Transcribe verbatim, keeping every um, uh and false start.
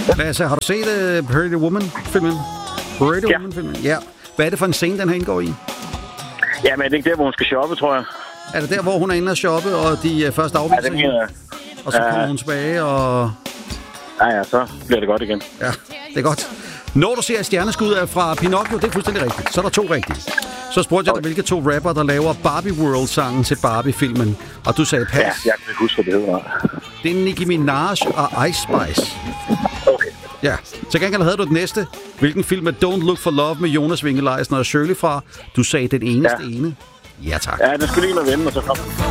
Lasse, har du set uh, Pretty Woman-filmen? Pretty Ja. Woman-filmen? Ja. Hvad er det for en scene, den her indgår i? Ja, men er det ikke der, hvor hun skal shoppe, tror jeg? Er det der, hvor hun er inde og shoppe, og de uh, først afviser Ja, det hende? mener jeg. Og så Ja. kommer hun tilbage, og... Ja, ja, så bliver det godt igen. Ja, det er godt. Når du ser stjerneskud fra Pinocchio, det er fuldstændig rigtigt. Så er der to rigtige. Så spurgte jeg dig, hvilke to rapper, der laver Barbie World-sangen til Barbie-filmen. Og du sagde pas. Ja, jeg kan ikke huske, hvad det hedder. Det er Nicki Minaj og Ice Spice. Okay. Ja. Til gengæld havde du det næste. Hvilken film er Don't Look for Love med Jonas Winge Leisner og Shirley fra? Du sagde den eneste Ja. ene. Ja, tak. Ja, den skulle lige med vende, og så kom